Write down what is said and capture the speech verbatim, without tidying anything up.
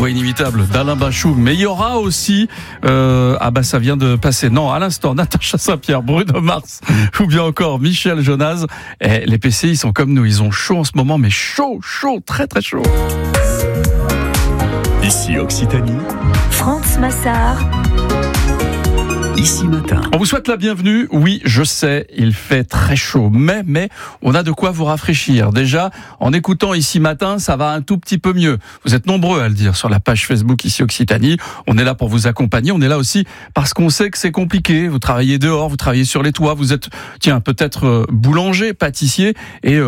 voix inimitable d'Alain Bachung. Mais il y aura aussi, euh, ah bah ça vient de passer, non, à l'instant, Natacha Saint-Pierre, Bruno Mars, ou bien encore Michel Jonas. Et les P C, ils sont comme nous, ils ont chaud en ce moment, mais chaud, chaud, très très chaud. Ici Occitanie, France Massard. Ici Matin. On vous souhaite la bienvenue. Oui, je sais, il fait très chaud, mais mais on a de quoi vous rafraîchir. Déjà, en écoutant Ici Matin, ça va un tout petit peu mieux. Vous êtes nombreux à le dire sur la page Facebook Ici Occitanie. On est là pour vous accompagner. On est là aussi parce qu'on sait que c'est compliqué. Vous travaillez dehors, vous travaillez sur les toits. Vous êtes, tiens, peut-être boulanger, pâtissier, et